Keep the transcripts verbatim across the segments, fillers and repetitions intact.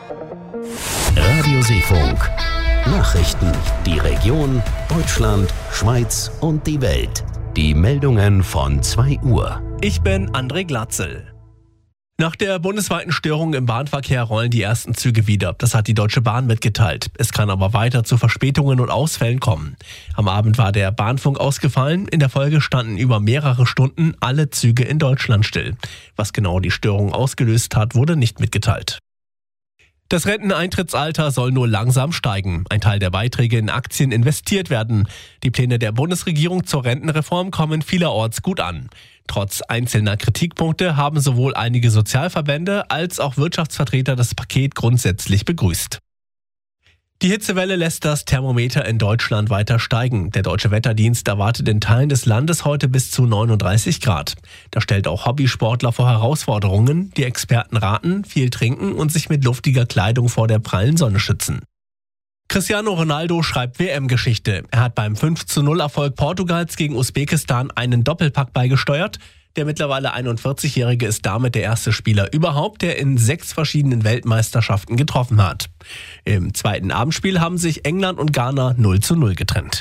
Radioseefunk. Nachrichten, die Region, Deutschland, Schweiz und die Welt. Die Meldungen von zwei Uhr. Ich bin André Glatzel. Nach der bundesweiten Störung im Bahnverkehr rollen die ersten Züge wieder. Das hat die Deutsche Bahn mitgeteilt. Es kann aber weiter zu Verspätungen und Ausfällen kommen. Am Abend war der Bahnfunk ausgefallen. In der Folge standen über mehrere Stunden alle Züge in Deutschland still. Was genau die Störung ausgelöst hat, wurde nicht mitgeteilt. Das Renteneintrittsalter soll nur langsam steigen. Ein Teil der Beiträge in Aktien investiert werden. Die Pläne der Bundesregierung zur Rentenreform kommen vielerorts gut an. Trotz einzelner Kritikpunkte haben sowohl einige Sozialverbände als auch Wirtschaftsvertreter das Paket grundsätzlich begrüßt. Die Hitzewelle lässt das Thermometer in Deutschland weiter steigen. Der Deutsche Wetterdienst erwartet in Teilen des Landes heute bis zu neununddreißig Grad. Das stellt auch Hobbysportler vor Herausforderungen. Die Experten raten, viel trinken und sich mit luftiger Kleidung vor der prallen Sonne schützen. Cristiano Ronaldo schreibt W M-Geschichte. Er hat beim fünf zu null Erfolg Portugals gegen Usbekistan einen Doppelpack beigesteuert. Der mittlerweile einundvierzigjährige ist damit der erste Spieler überhaupt, der in sechs verschiedenen Weltmeisterschaften getroffen hat. Im zweiten Abendspiel haben sich England und Ghana null zu null getrennt.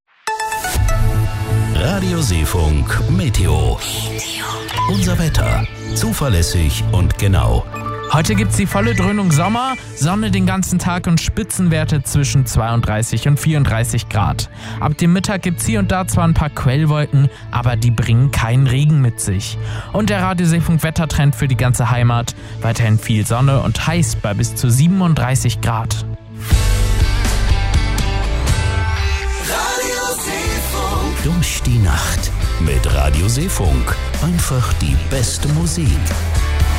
Radioseefunk Meteo. Unser Wetter. Zuverlässig und genau. Heute gibt's die volle Dröhnung Sommer, Sonne den ganzen Tag und Spitzenwerte zwischen zweiunddreißig und vierunddreißig Grad. Ab dem Mittag gibt's hier und da zwar ein paar Quellwolken, aber die bringen keinen Regen mit sich. Und der Radioseefunk-Wettertrend für die ganze Heimat. Weiterhin viel Sonne und heiß bei bis zu siebenunddreißig Grad. Durch die Nacht mit Radioseefunk. Einfach die beste Musik.